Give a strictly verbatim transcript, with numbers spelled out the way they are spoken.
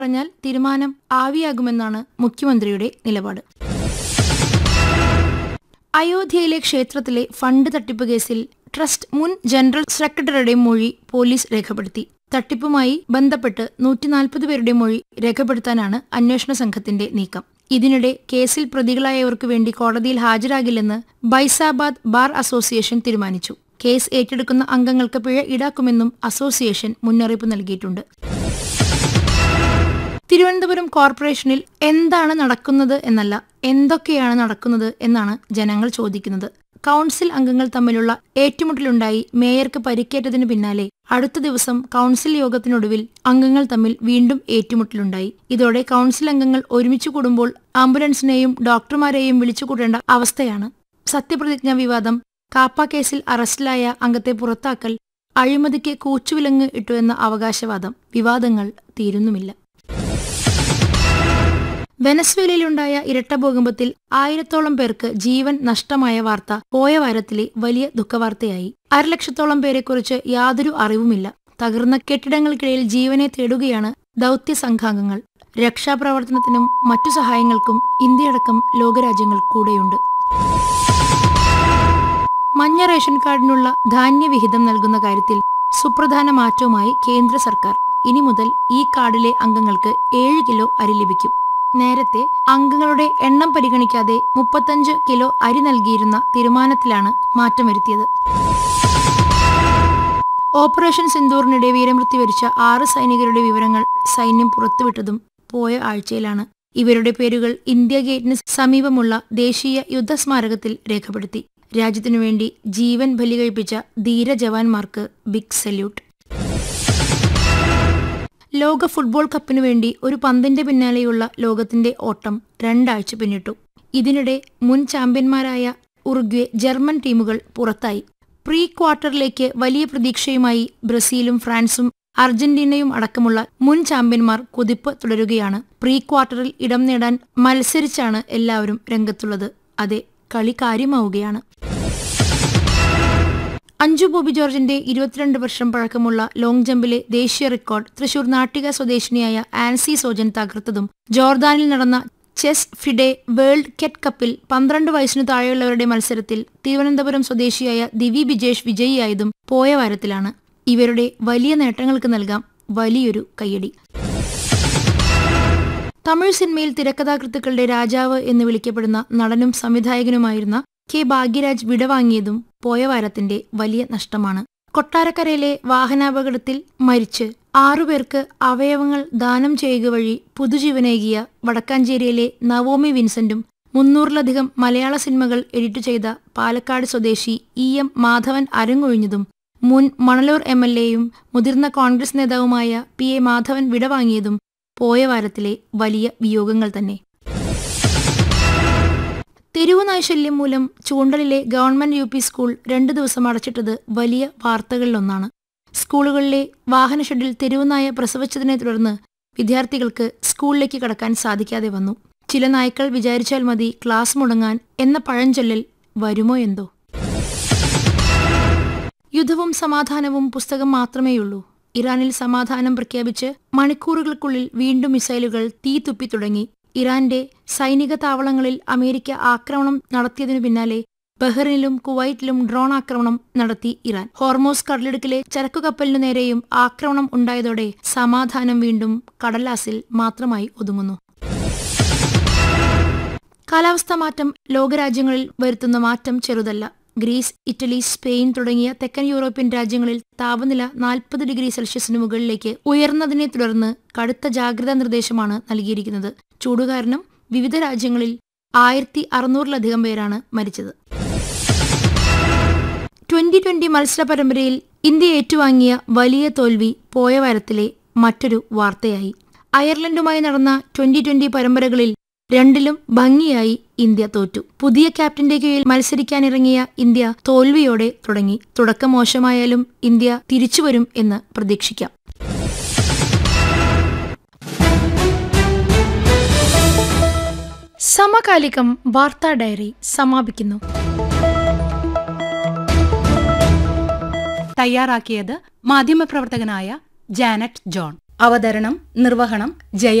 പറഞ്ഞാൽ തീരുമാനം ആവിയാകുമെന്നാണ് മുഖ്യമന്ത്രിയുടെ നിലപാട്. അയോധ്യയിലെ ക്ഷേത്രത്തിലെ ഫണ്ട് തട്ടിപ്പ് കേസിൽ ട്രസ്റ്റ് മുൻ ജനറൽ സെക്രട്ടറിയുടെ മൊഴി പോലീസ് രേഖപ്പെടുത്തി. തട്ടിപ്പുമായി ബന്ധപ്പെട്ട് നൂറ്റി നാൽപ്പത് പേരുടെ മൊഴി രേഖപ്പെടുത്താനാണ് അന്വേഷണ സംഘത്തിന്റെ നീക്കം. ഇതിനിടെ കേസിൽ പ്രതികളായവർക്കു വേണ്ടി കോടതിയിൽ ഹാജരാകില്ലെന്ന് ബൈസാബാദ് ബാർ അസോസിയേഷൻ തീരുമാനിച്ചു. കേസ് ഏറ്റെടുക്കുന്ന അംഗങ്ങൾക്ക് പിഴ ഈടാക്കുമെന്നും അസോസിയേഷൻ മുന്നറിയിപ്പ് നൽകിയിട്ടുണ്ട്. തിരുവനന്തപുരം കോർപ്പറേഷനിൽ എന്താണ് നടക്കുന്നത് എന്നല്ല, എന്തൊക്കെയാണ് നടക്കുന്നത് എന്നാണ് ജനങ്ങൾ ചോദിക്കുന്നത്. കൗൺസിൽ അംഗങ്ങൾ തമ്മിലുള്ള ഏറ്റുമുട്ടലുണ്ടായി മേയർക്ക് പരിക്കേറ്റതിനു പിന്നാലെ അടുത്ത ദിവസം കൗൺസിൽ യോഗത്തിനൊടുവിൽ അംഗങ്ങൾ തമ്മിൽ വീണ്ടും ഏറ്റുമുട്ടലുണ്ടായി. ഇതോടെ കൗൺസിൽ അംഗങ്ങൾ ഒരുമിച്ചു കൂടുമ്പോൾ ആംബുലൻസിനെയും ഡോക്ടർമാരെയും വിളിച്ചുകൂട്ടേണ്ട അവസ്ഥയാണ്. സത്യപ്രതിജ്ഞാ വിവാദം, കാപ്പ കേസിൽ അറസ്റ്റിലായ അംഗത്തെ പുറത്താക്കൽ, അഴിമതിക്ക് കൂച്ചുവിലങ്ങ് ഇട്ടുവെന്ന അവകാശവാദം, വിവാദങ്ങൾ തീരുന്നുമില്ല. വെനസ്വേലയിലുണ്ടായ ഇരട്ട ഭൂകമ്പത്തിൽ ആയിരത്തോളം പേർക്ക് ജീവൻ നഷ്ടമായ വാർത്ത പോയ വാരത്തിലെ വലിയ ദുഃഖവാർത്തയായി. അരലക്ഷത്തോളം പേരെക്കുറിച്ച് യാതൊരു അറിവുമില്ല. തകർന്ന കെട്ടിടങ്ങൾക്കിടയിൽ ജീവനെ തേടുകയാണ് ദൗത്യ സംഘാംഗങ്ങൾ. രക്ഷാപ്രവർത്തനത്തിനും മറ്റു സഹായങ്ങൾക്കും ഇന്ത്യയടക്കം ലോകരാജ്യങ്ങൾ കൂടെയുണ്ട്. മഞ്ഞ റേഷൻ കാർഡിനുള്ള ധാന്യവിഹിതം നൽകുന്ന കാര്യത്തിൽ സുപ്രധാന മാറ്റവുമായി കേന്ദ്ര സർക്കാർ. ഇനി മുതൽ ഈ കാർഡിലെ അംഗങ്ങൾക്ക് ഏഴ് കിലോ അരി ലഭിക്കും. നേരത്തെ അംഗങ്ങളുടെ എണ്ണം പരിഗണിക്കാതെ മുപ്പത്തഞ്ച് കിലോ അരി നൽകിയിരുന്ന തീരുമാനത്തിലാണ് മാറ്റം വരുത്തിയത്. ഓപ്പറേഷൻ സിന്ദൂറിനിടെ വീരമൃത്യു വരിച്ച ആറ് സൈനികരുടെ വിവരങ്ങൾ സൈന്യം പുറത്തുവിട്ടതും പോയ ആഴ്ചയിലാണ്. ഇവരുടെ പേരുകൾ ഇന്ത്യ ഗേറ്റിന് സമീപമുള്ള ദേശീയ യുദ്ധസ്മാരകത്തിൽ രേഖപ്പെടുത്തി. രാജ്യത്തിനുവേണ്ടി ജീവൻ ബലികഴിപ്പിച്ച ധീര ജവാന്മാർക്ക് ബിഗ് സല്യൂട്ട്. ലോക ഫുട്ബോൾ കപ്പിനു വേണ്ടി ഒരു പന്തിന്റെ പിന്നാലെയുള്ള ലോകത്തിന്റെ ഓട്ടം രണ്ടാഴ്ച പിന്നിട്ടു. ഇതിനിടെ മുൻ ചാമ്പ്യന്മാരായ ഉറുഗ്വേ, ജർമ്മൻ ടീമുകൾ പുറത്തായി. പ്രീ ക്വാർട്ടറിലേക്ക് വലിയ പ്രതീക്ഷയുമായി ബ്രസീലും ഫ്രാൻസും അർജന്റീനയും അടക്കമുള്ള മുൻ ചാമ്പ്യന്മാർ കുതിപ്പ് തുടരുകയാണ്. പ്രീ ക്വാർട്ടറിൽ ഇടം നേടാൻ മത്സരിച്ചാണ് എല്ലാവരും രംഗത്തുള്ളത്. അതെ, കളി കാര്യമാവുകയാണ്. അഞ്ജു ബോബി ജോർജിന്റെ ഇരുപത്തിരണ്ട് വർഷം പഴക്കമുള്ള ലോങ് ജമ്പിലെ ദേശീയ റെക്കോർഡ് തൃശൂർ നാട്ടിക സ്വദേശിനിയായ ആൻസി സോജൻ തകർത്തതും ജോർദാനിൽ നടന്ന ചെസ് ഫിഡെ വേൾഡ് കെറ്റ് കപ്പിൽ പന്ത്രണ്ട് വയസ്സിനു താഴെയുള്ളവരുടെ മത്സരത്തിൽ തിരുവനന്തപുരം സ്വദേശിയായ ദിവി ബിജേഷ് വിജയിയായതും പോയ വാരത്തിലാണ്. ഇവരുടെ വലിയ നേട്ടങ്ങൾക്ക് നൽകാം വലിയൊരു കയ്യടി. തമിഴ് സിനിമയിൽ തിരക്കഥാകൃത്തുക്കളുടെ രാജാവ് എന്ന് വിളിക്കപ്പെടുന്ന നടനും സംവിധായകനുമായിരുന്ന കെ ഭാഗ്യരാജ് വിടവാങ്ങിയതും പോയ വാരത്തിന്റെ വലിയ നഷ്ടമാണ്. കൊട്ടാരക്കരയിലെ വാഹനാപകടത്തിൽ മരിച്ച് ആറുപേർക്ക് അവയവങ്ങൾ ദാനം ചെയ്യുക വഴി പുതുജീവനേകിയ വടക്കാഞ്ചേരിയിലെ നവോമി വിൻസെന്റും മുന്നൂറിലധികം മലയാള സിനിമകൾ എഡിറ്റ് ചെയ്ത പാലക്കാട് സ്വദേശി ഇ എം മാധവൻ അരങ്ങൊഴിഞ്ഞതും മുൻ മണലൂർ എം എൽ എയും മുതിർന്ന കോൺഗ്രസ് നേതാവുമായ പി എ മാധവൻ വിടവാങ്ങിയതും പോയ വാരത്തിലെ വലിയ വിയോഗങ്ങൾ തന്നെ. തെരുവുനായ്ശല്യം മൂലം ചൂണ്ടലിലെ ഗവൺമെന്റ് യു പി സ്കൂൾ രണ്ടു ദിവസം അടച്ചിട്ടത് വലിയ വാർത്തകളിലൊന്നാണ്. സ്കൂളുകളിലെ വാഹനഷെഡിൽ തെരുവുനായ പ്രസവിച്ചതിനെ തുടർന്ന് വിദ്യാർത്ഥികൾക്ക് സ്കൂളിലേക്ക് കടക്കാൻ സാധിക്കാതെ വന്നു. ചില നായ്ക്കൾ വിചാരിച്ചാൽ മതി ക്ലാസ് മുടങ്ങാൻ എന്ന പഴഞ്ചൊല്ലൽ വരുമോ എന്തോ. യുദ്ധവും സമാധാനവും പുസ്തകം മാത്രമേയുള്ളൂ. ഇറാനിൽ സമാധാനം പ്രഖ്യാപിച്ച് മണിക്കൂറുകൾക്കുള്ളിൽ വീണ്ടും മിസൈലുകൾ തീ തുപ്പി തുടങ്ങി. ഇറാന്റെ സൈനിക താവളങ്ങളിൽ അമേരിക്ക ആക്രമണം നടത്തിയതിനു പിന്നാലെ ബഹ്റിനിലും കുവൈറ്റിലും ഡ്രോൺ ആക്രമണം നടത്തി ഇറാൻ. ഹോർമോസ് കടലിടുക്കിലെ ചരക്കുകപ്പലിനു നേരെയും ആക്രമണം ഉണ്ടായതോടെ സമാധാനം വീണ്ടും കടലാസിൽ മാത്രമായി ഒതുങ്ങുന്നു. കാലാവസ്ഥാ മാറ്റം ലോകരാജ്യങ്ങളിൽ വരുത്തുന്ന മാറ്റം ചെറുതല്ല. ഗ്രീസ്, ഇറ്റലി, സ്പെയിൻ തുടങ്ങിയ തെക്കൻ യൂറോപ്യൻ രാജ്യങ്ങളിൽ താപനില നാൽപ്പത് ഡിഗ്രി സെൽഷ്യസിന് മുകളിലേക്ക് ഉയർന്നതിനെ തുടർന്ന് കടുത്ത ജാഗ്രതാ നിർദ്ദേശമാണ് നൽകിയിരിക്കുന്നത്. ചൂടുകാരണം വിവിധ രാജ്യങ്ങളിൽ ആയിരത്തി അറുന്നൂറിലധികം പേരാണ് മരിച്ചത്. ട്വന്റി ട്വന്റി മത്സര പരമ്പരയിൽ ഇന്ത്യ ഏറ്റുവാങ്ങിയ വലിയ തോൽവി പോയ വാരത്തിലെ മറ്റൊരു വാർത്തയായി. അയർലൻഡുമായി നടന്ന ട്വന്റി ട്വന്റി പരമ്പരകളിൽ രണ്ടിലും ഭംഗിയായി ഇന്ത്യ തോറ്റു. പുതിയ ക്യാപ്റ്റന്റെ കീഴിൽ മത്സരിക്കാനിറങ്ങിയ ഇന്ത്യ തോൽവിയോടെ തുടങ്ങി. തുടക്കം മോശമായാലും ഇന്ത്യ തിരിച്ചുവരും എന്ന് പ്രതീക്ഷിക്കാം. സമകാലികം വാർത്താ ഡയറി സമാപിക്കുന്നു. തയ്യാറാക്കിയത് മാധ്യമപ്രവർത്തകനായ ജാനറ്റ് ജോൺ. അവതരണം നിർവഹണം ജയ